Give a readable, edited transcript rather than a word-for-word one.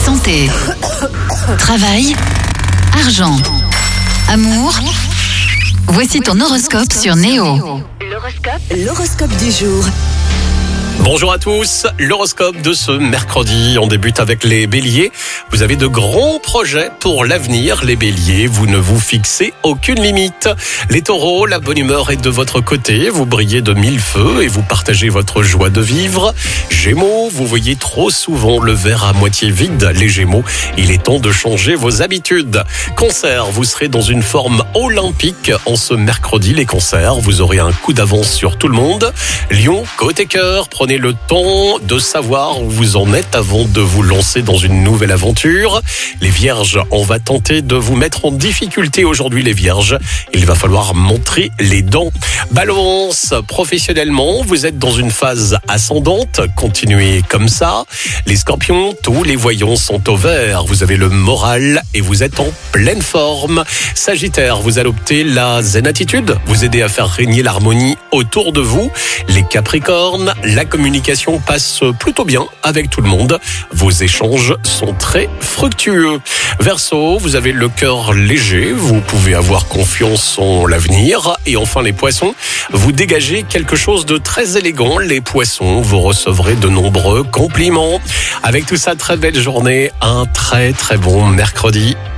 santé, travail, argent, amour. Voici ton horoscope sur Néo. L'horoscope du jour. Bonjour à tous, l'horoscope de ce mercredi, on débute avec les béliers. Vous avez de grands projets pour l'avenir, les béliers, vous ne vous fixez aucune limite. Les taureaux, la bonne humeur est de votre côté, vous brillez de mille feux et vous partagez votre joie de vivre. Gémeaux, vous voyez trop souvent le verre à moitié vide. Les gémeaux, il est temps de changer vos habitudes. Cancer, vous serez dans une forme olympique en ce mercredi. Les cancers, vous aurez un coup d'avance sur tout le monde. Lion, côté cœur, prenez le temps de savoir où vous en êtes avant de vous lancer dans une nouvelle aventure. Les vierges, on va tenter de vous mettre en difficulté aujourd'hui les vierges. Il va falloir montrer les dents. Balance, professionnellement, vous êtes dans une phase ascendante. Continuez comme ça. Les scorpions, tous les voyants sont au vert. Vous avez le moral et vous êtes en pleine forme. Sagittaire, vous adoptez la zen attitude. Vous aidez à faire régner l'harmonie autour de vous. Les capricornes, la communication passe plutôt bien avec tout le monde. Vos échanges sont très fructueux. Verseau, vous avez le cœur léger. Vous pouvez avoir confiance en l'avenir. Et enfin les poissons, vous dégagez quelque chose de très élégant. Les poissons, vous recevrez de nombreux compliments. Avec tout ça, très belle journée. Un très très bon mercredi.